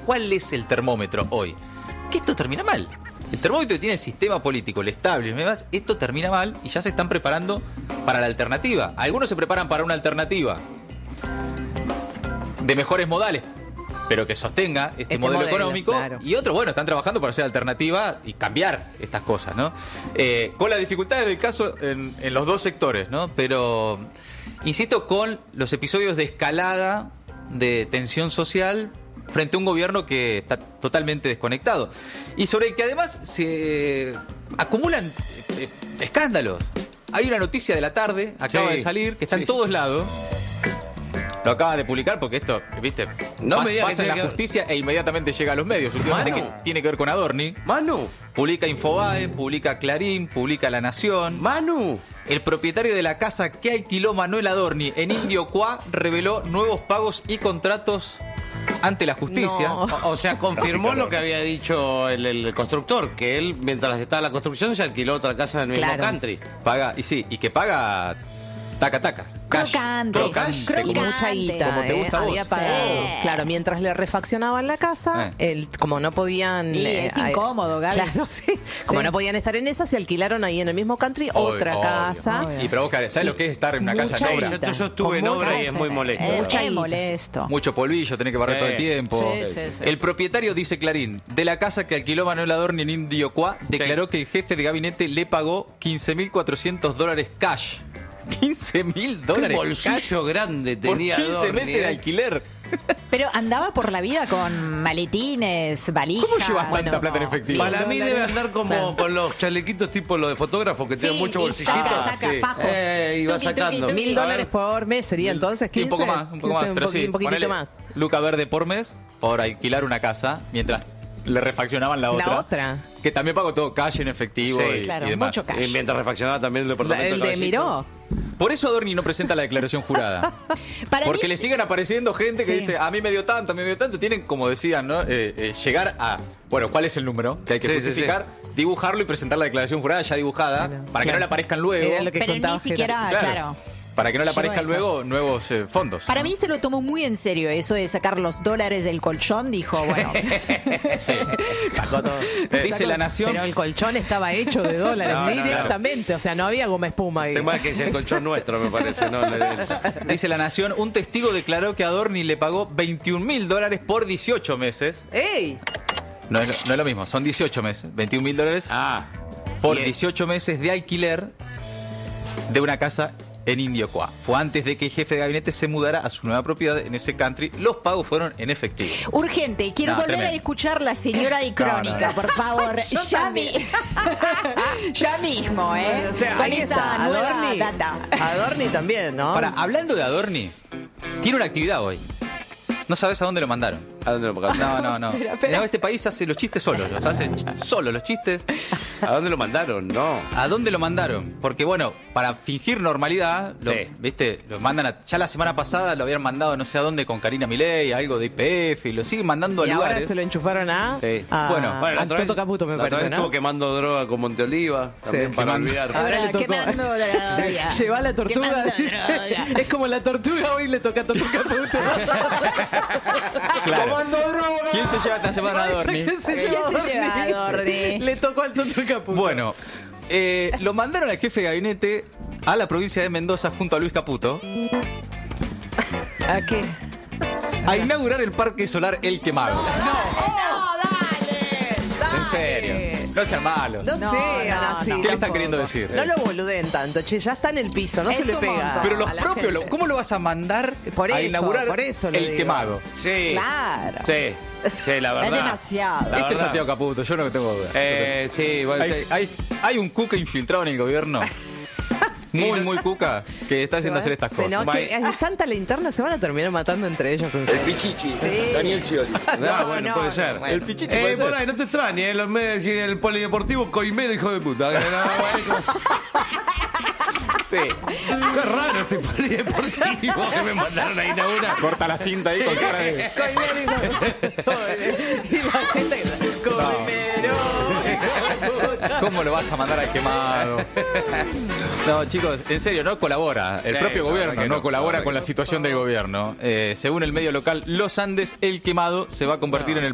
¿cuál es el termómetro hoy? Que esto termina mal. El termómetro que tiene el sistema político, el establishment, esto termina mal y ya se están preparando para la alternativa. Algunos se preparan para una alternativa de mejores modales, pero que sostenga este modelo económico, claro. Y otros, bueno, están trabajando para hacer alternativa y cambiar estas cosas, ¿no? Con las dificultades del caso en los dos sectores, ¿no? Pero, insisto, con los episodios de escalada de tensión social frente a un gobierno que está totalmente desconectado. Y sobre el que además se acumulan escándalos. Hay una noticia de la tarde, acaba de salir, que está en todos lados. Lo acaba de publicar porque esto, viste, pasa en la justicia e inmediatamente llega a los medios. Últimamente que tiene que ver con Adorni. Manu. Publica Infobae, publica Clarín, publica La Nación. Manu. El propietario de la casa que alquiló Manuel Adorni en Indio Cuá reveló nuevos pagos y contratos ante la justicia. No. O sea, confirmó lo que había dicho el constructor, que él, mientras estaba en la construcción, se alquiló otra casa en el mismo country. Paga, y que paga taca. Crocante. Y mucha guita. Como te gusta a vos. Había pagado. Sí. Claro, mientras le refaccionaban la casa, como no podían... Y es incómodo, Gaby. Claro, sí. Como no podían estar en esa, se alquilaron ahí en el mismo country otra casa. Y pero vos, ¿sabes lo que es estar en una casa en obra? Yo estuve en obra y es muy molesto. Es molesto. Mucho polvillo, tenés que barrer todo el tiempo. Sí. El propietario, dice Clarín, de la casa que alquiló Manuel Adorni en Indio Cuá, declaró que el jefe de gabinete le pagó $15.400 cash. $15.000. Qué bolsillo grande tenía por 15 Adorni, meses de alquiler. Pero andaba por la vida con maletines, valijas. ¿Cómo llevas tanta plata en efectivo? Para mí debe andar como con los chalequitos tipo los de fotógrafos que tienen mucho bolsillito. Saca fajos. Y va sacando. $1.000 por mes sería entonces 15. Un poco más, pero sí. Un poquitito más. Luca verde por mes por alquilar una casa mientras le refaccionaban la otra. La otra. Que también pagó todo cash en efectivo y demás. Mucho cash. Y mientras refaccionaba también el departamento. El de Miró. Por eso Adorni no presenta la declaración jurada. Porque le siguen apareciendo gente que dice, a mí me dio tanto, Tienen, como decían, ¿no? Llegar a, bueno, ¿cuál es el número que hay que justificar? Dibujarlo y presentar la declaración jurada ya dibujada, para que no le aparezcan luego. Pero ni siquiera, claro. Para que no le aparezcan luego nuevos fondos. Para mí se lo tomó muy en serio eso de sacar los dólares del colchón. Dijo, bueno. Sí. Sacó todo. Dice La Nación. Pero el colchón estaba hecho de dólares directamente. O sea, no había goma espuma ahí. El tema es que es el colchón nuestro, me parece. ¿No? Dice La Nación, un testigo declaró que Adorni le pagó $21.000 por 18 meses. ¡Ey! No es lo mismo, son 18 meses. $21.000 por 18 meses de alquiler de una casa en Indio Cuá. Fue antes de que el jefe de gabinete se mudara a su nueva propiedad en ese country. Los pagos fueron en efectivo. Urgente, quiero volver a escuchar La Señora de Crónica, por favor. Ya mismo, ¿eh? O sea, con ahí esa está, nueva Adorni. data. Adorni también, ¿no? Hablando de Adorni, tiene una actividad hoy. No sabes a dónde lo mandaron. ¿A dónde lo mandaron? No. Mirá, este país hace los chistes solos. Los hace solo los chistes. ¿A dónde lo mandaron? No. ¿A dónde lo mandaron? Porque, bueno, para fingir normalidad, ¿viste? Lo mandan ya la semana pasada lo habían mandado no sé a dónde con Karina Milei, algo de IPF, y lo siguen mandando a lugares. Ahora se lo enchufaron a... Sí. Bueno, a Toto Caputo, me parece, ¿no? Estuvo quemando droga con Monteoliva, también para olvidar. Ahora le tocó. Quemando droga. Lleva la tortuga. Quemando Dice. droga. Es como la tortuga, hoy le toca a Toto Caputo. Claro. ¿Quién se lleva esta semana a Adorni? ¿Quién se lleva a Adorni? Le tocó al Toto Caputo. Bueno, lo mandaron al jefe de gabinete a la provincia de Mendoza junto a Luis Caputo ¿A qué? a inaugurar el parque solar El Quemado. En serio. No sean malos. No sean así. ¿Qué le están queriendo decir? No lo boluden tanto, che, ya está en el piso, no Es se le un pega. montón. Pero los a la propios, gente. ¿cómo lo vas a mandar Por a eso, inaugurar por eso lo El digo. Quemado? Sí. Claro. Sí, la verdad. Es demasiado. La Este es verdad. Santiago Caputo, yo no tengo duda. Sí, bueno, Hay un cuca infiltrado en el gobierno. Muy cuca que está haciendo hacer estas Se cosas. nota que es tanta la interna, se van a terminar matando entre ellos en El serio. Pichichi, Sí. Daniel Scioli. bueno, puede ser. El Pichichi puede ser. Por ahí, no te extrañes, los medios y el polideportivo Coimero, hijo de puta. Sí. Qué raro este polideportivo que me mandaron a inaugurar. Corta la cinta ahí con cara de... Y la gente ¿Cómo lo vas a mandar al Quemado? No, chicos, en serio, no colabora. El propio gobierno no colabora con la situación del gobierno. Según el medio local Los Andes, El Quemado se va a convertir en el